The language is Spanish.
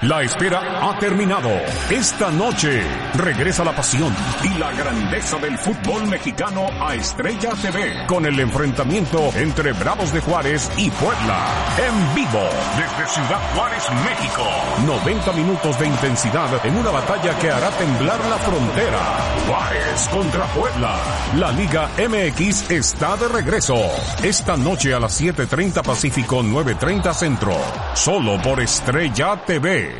La espera ha terminado. Esta noche regresa la pasión y la grandeza del fútbol mexicano a Estrella TV con el enfrentamiento entre Bravos de Juárez y Puebla. En vivo desde Ciudad Juárez, México. 90 minutos de intensidad en una batalla que hará temblar la frontera. Juárez contra Puebla. La Liga MX está de regreso. Esta noche a las 7:30 Pacífico, 9:30 Centro. Solo por Estrella TV.